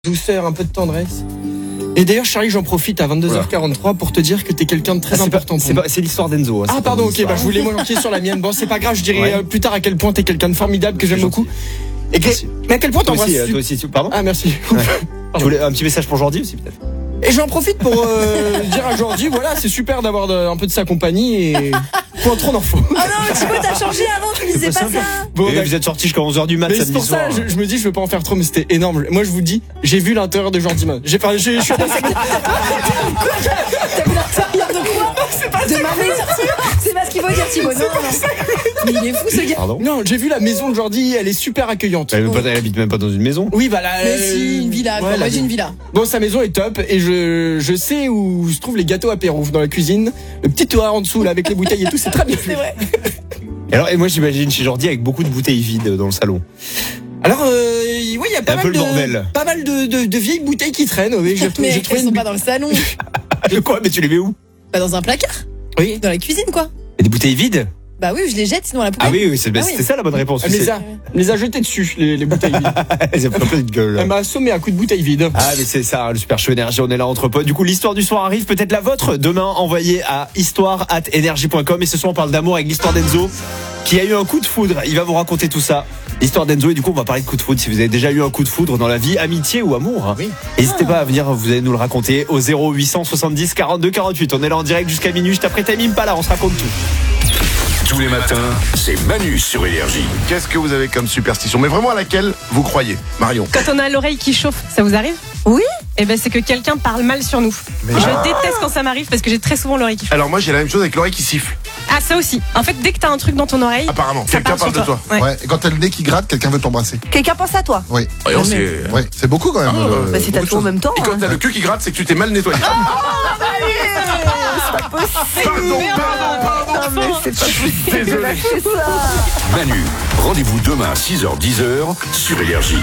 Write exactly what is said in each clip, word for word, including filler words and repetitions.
douceur, un peu de tendresse. Et d'ailleurs, Charlie, j'en profite à vingt-deux heures quarante-trois pour te dire que t'es quelqu'un de très ah, important. C'est, pas, c'est, pas, c'est l'histoire d'Enzo. Hein, ah, pardon, ok, bah, je voulais moi lancer sur la mienne. Bon, c'est pas grave, je dirai ouais. euh, plus tard à quel point t'es quelqu'un de formidable que j'aime gentil. beaucoup. Et que, mais à quel point t'embrasses. Toi aussi, toi aussi, pardon. Ah, merci. Ouais. Tu voulais un petit message pour Jordi aussi, peut-être? Et j'en profite pour euh, dire à Jordi, voilà, c'est super d'avoir de, un peu de sa compagnie et point trop d'en faut. Oh non, mais Thibaut, t'as changé avant, tu me disais pas, pas ça. Bon, et bah, vous êtes sortis jusqu'à onze heures du mat mais samedi c'est pour soir. ça, je, je me dis, je veux pas en faire trop, mais c'était énorme. Moi, je vous dis, j'ai vu l'intérieur de Jordi Man. J'ai pas, j'ai, je suis T'as vu l'intérieur de quoi? C'est pas de ma maison. C'est pas ce qu'il faut dire, Thibaut. Non, non. Mais il est fou, ce gars. Pardon? Non, j'ai vu la maison de Jordi, elle est super accueillante. Elle, elle habite même pas dans une maison. Oui, bah là. Mais si, une villa, ouais, quoi. J'ai une villa. Bon, sa maison est top et je, je sais où se trouvent les gâteaux apéro dans la cuisine. Le petit toit en dessous, là, avec les bouteilles et tout, c'est très bien. C'est vrai. Et alors, et moi, j'imagine chez Jordi avec beaucoup de bouteilles vides dans le salon. Alors, euh, oui, il y a pas un mal peu de, le bordel. pas mal de, de, de vieilles bouteilles qui traînent. Oui, j'ai mais j'ai trouvé elles sont une... pas dans le salon. De quoi? Mais tu les mets où? Pas dans un placard. Oui. Dans la cuisine, quoi. Et des bouteilles vides? Bah oui, je les jette sinon à la poubelle. Ah oui, oui, c'est, ah c'était oui. ça la bonne réponse. Elle les a, elle les a jetées dessus, les, les bouteilles vides. Elles ont plein de gueule. Elle m'a assommé à coups de bouteilles vides. Ah mais c'est ça, le Super Show Énergie, on est là entre potes. Du coup, l'histoire du soir arrive, peut-être la vôtre. Demain, envoyez à histoire arobase énergie point com. Et ce soir, on parle d'amour avec l'histoire d'Enzo, qui a eu un coup de foudre. Il va vous raconter tout ça. L'histoire d'Enzo, et du coup, on va parler de coup de foudre. Si vous avez déjà eu un coup de foudre dans la vie, amitié ou amour, hein. Oui. N'hésitez pas à venir, vous allez nous le raconter au zéro huit cent soixante-dix quarante-deux quarante-huit. On est là en direct jusqu'à minuit. Juste après Time Impala, on se raconte tout. Tous les matins, c'est Manu sur Énergie. Qu'est-ce que vous avez comme superstition? Mais vraiment à laquelle vous croyez, Marion? Quand on a l'oreille qui chauffe, ça vous arrive? Oui. Eh ben c'est que quelqu'un parle mal sur nous. Mais je ah. déteste quand ça m'arrive parce que j'ai très souvent l'oreille qui chauffe. Alors moi j'ai la même chose avec l'oreille qui siffle. Ah ça aussi. En fait dès que t'as un truc dans ton oreille, Apparemment, ça quelqu'un parle parle de sur toi. Ouais. Ouais, et quand t'as le nez qui gratte, quelqu'un veut t'embrasser. Quelqu'un pense à toi. Oui. Voyons, c'est... Ouais, c'est beaucoup quand même. Ah, euh, Bah c'est beaucoup de tatoué en choses. même temps. Et quand hein. t'as le cul qui gratte, c'est que tu t'es mal nettoyé. C'est pas possible. Pardon, pardon, pardon. Non, mais c'est pas possible. Désolé. C'est ça. Manu, rendez-vous demain à six heures dix sur Énergie.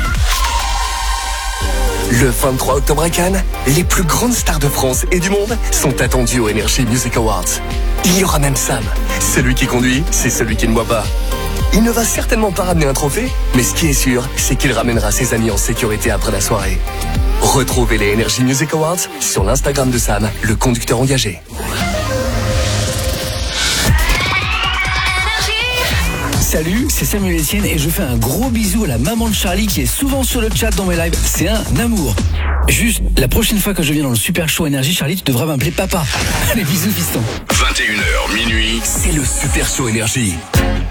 Le vingt-trois octobre à Cannes, les plus grandes stars de France et du monde sont attendues aux Energy Music Awards. Il y aura même Sam. Celui qui conduit, c'est celui qui ne boit pas. Il ne va certainement pas ramener un trophée, mais ce qui est sûr, c'est qu'il ramènera ses amis en sécurité après la soirée. Retrouvez les Energy Music Awards sur l'Instagram de Sam, le conducteur engagé. Salut, c'est Samuel Etienne et je fais un gros bisou à la maman de Charlie qui est souvent sur le chat dans mes lives. C'est un amour. Juste, la prochaine fois que je viens dans le Super Show Énergie, Charlie, tu devras m'appeler papa. Allez, bisous, fiston. vingt et une heures minuit. C'est le Super Show Énergie.